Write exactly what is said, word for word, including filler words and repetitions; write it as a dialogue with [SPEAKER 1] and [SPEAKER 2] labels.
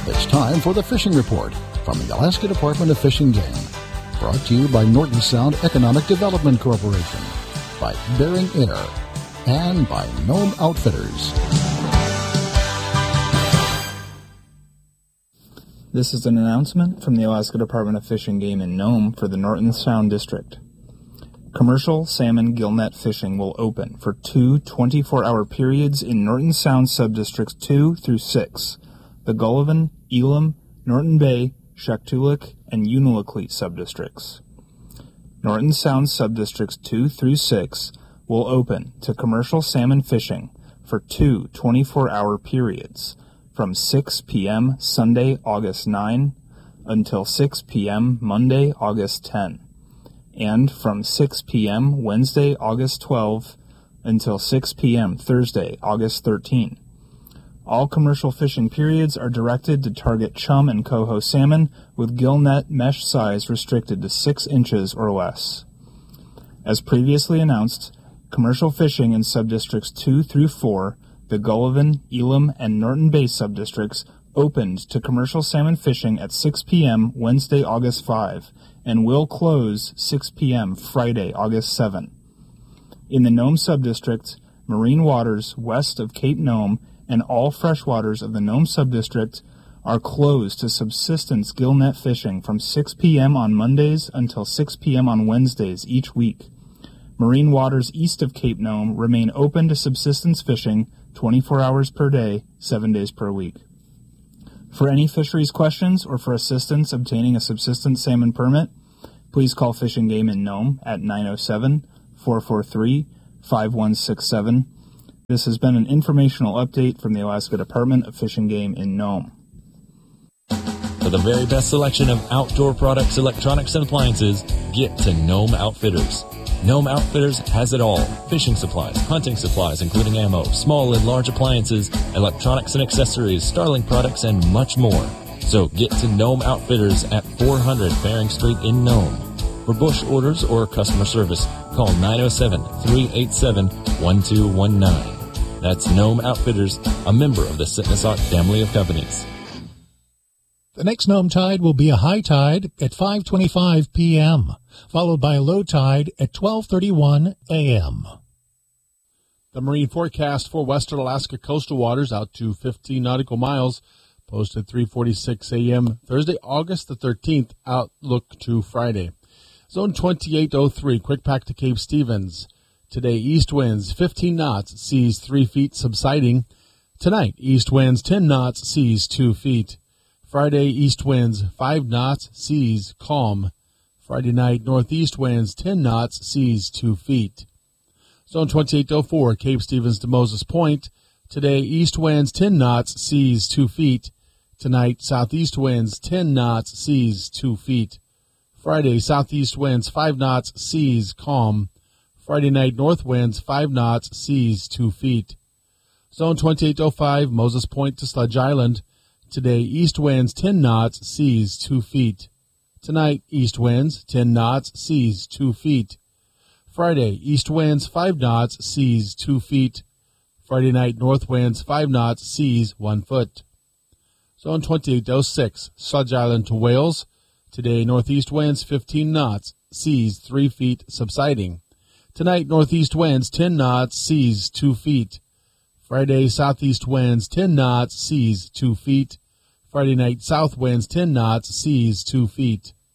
[SPEAKER 1] It's time for the Fishing Report from the Alaska Department of Fish and Game. Brought to you by Norton Sound Economic Development Corporation, by Bering Air, and by Nome Outfitters.
[SPEAKER 2] This is an announcement from the Alaska Department of Fish and Game in Nome for the Norton Sound District. Commercial salmon gillnet fishing will open for two twenty-four hour periods in Norton Sound subdistricts two through six, the Gullivan, Elam, Norton Bay, Shaktoolik, and Unalakleet subdistricts. Norton Sound subdistricts two through six will open to commercial salmon fishing for two twenty-four hour periods from six p.m. Sunday, August ninth until six p.m. Monday, August tenth, and from six p.m. Wednesday, August twelfth until six p.m. Thursday, August thirteenth. All commercial fishing periods are directed to target chum and coho salmon with gill net mesh size restricted to six inches or less. As previously announced, commercial fishing in subdistricts two through four, the Gullivan, Elam, and Norton Bay subdistricts opened to commercial salmon fishing at six p.m. Wednesday, August fifth, and will close six p.m. Friday, August seventh. In the Nome subdistrict, marine waters west of Cape Nome and all freshwaters of the Nome subdistrict are closed to subsistence gillnet fishing from six p.m. on Mondays until six p.m. on Wednesdays each week. Marine waters east of Cape Nome remain open to subsistence fishing twenty-four hours per day, seven days per week. For any fisheries questions or for assistance obtaining a subsistence salmon permit, please call Fish and Game in Nome at nine oh seven, four four three, five one six seven. This has been an informational update from the Alaska Department of Fish and Game in Nome.
[SPEAKER 3] For the very best selection of outdoor products, electronics, and appliances, get to Nome Outfitters. Nome Outfitters has it all. Fishing supplies, hunting supplies, including ammo, small and large appliances, electronics and accessories, Starling products, and much more. So get to Nome Outfitters at four hundred Bering Street in Nome. For Bush orders or customer service, call nine oh seven, three eight seven, one two one nine. That's Nome Outfitters, a member of the Sitnasock family of companies.
[SPEAKER 4] The next Nome tide will be a high tide at five twenty-five p.m., followed by a low tide at twelve thirty-one a.m.
[SPEAKER 5] The marine forecast for western Alaska coastal waters out to fifteen nautical miles, posted three forty-six a.m. Thursday, August the thirteenth, outlook to Friday. Zone twenty-eight oh three, quick pack to Cape Stevens. Today, east winds fifteen knots, seas three feet subsiding. Tonight, east winds ten knots, seas two feet. Friday, east winds five knots, seas calm. Friday night, northeast winds ten knots, seas two feet. Zone twenty-eight oh four, Cape Stevens to Moses Point. Today, east winds ten knots, seas two feet. Tonight, southeast winds ten knots, seas two feet. Friday, southeast winds five knots, seas calm. Friday night, north winds five knots, seas two feet. Zone twenty-eight oh five, Moses Point to Sludge Island. Today, east winds ten knots, seas two feet. Tonight, east winds ten knots, seas two feet. Friday, east winds five knots, seas two feet. Friday night, north winds five knots, seas one foot. Zone twenty-eight oh six, Sludge Island to Wales. Today, northeast winds fifteen knots, seas three feet subsiding. Tonight, northeast winds ten knots, seas two feet. Friday, southeast winds ten knots, seas two feet. Friday night, south winds ten knots, seas two feet.